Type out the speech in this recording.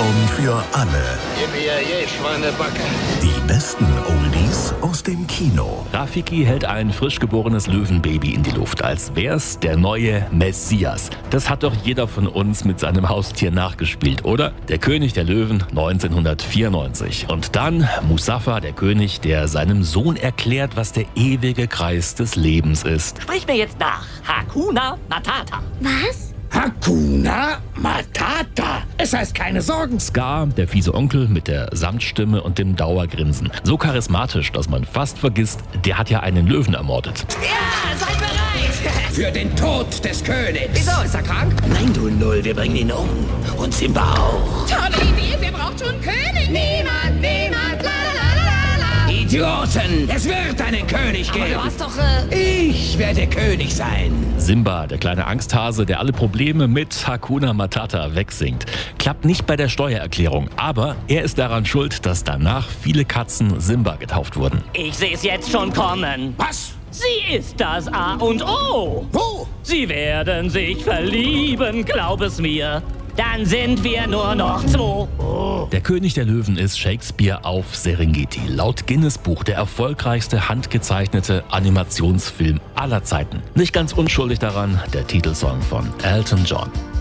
Song für alle. Gib mir je Schweinebacke. Die besten Oldies aus dem Kino. Rafiki hält ein frisch geborenes Löwenbaby in die Luft, als wär's der neue Messias. Das hat doch jeder von uns mit seinem Haustier nachgespielt, oder? Der König der Löwen 1994. Und dann Mustafa, der König, der seinem Sohn erklärt, was der ewige Kreis des Lebens ist. Sprich mir jetzt nach. Hakuna Matata. Was? Hakuna Matata. Es heißt keine Sorgen. Scar, der fiese Onkel mit der Samtstimme und dem Dauergrinsen. So charismatisch, dass man fast vergisst, der hat ja einen Löwen ermordet. Ja, seid bereit. Für den Tod des Königs. Wieso, ist er krank? Nein, du Null, wir bringen ihn um. Und Simba auch. Tolle Idee, wer braucht schon einen König? Niemand, la la la la. Idioten, es wird einen König Aber geben. du hast doch, Ich werde König sein. Simba, der kleine Angsthase, der alle Probleme mit Hakuna Matata wegsingt. Klappt nicht bei der Steuererklärung, aber er ist daran schuld, dass danach viele Katzen Simba getauft wurden. Ich sehe es jetzt schon kommen. Was? Sie ist das A und O. Wo? Sie werden sich verlieben, glaub es mir. Dann sind wir nur noch 2. Der König der Löwen ist Shakespeare auf Serengeti. Laut Guinness-Buch der erfolgreichste handgezeichnete Animationsfilm aller Zeiten. Nicht ganz unschuldig daran der Titelsong von Elton John.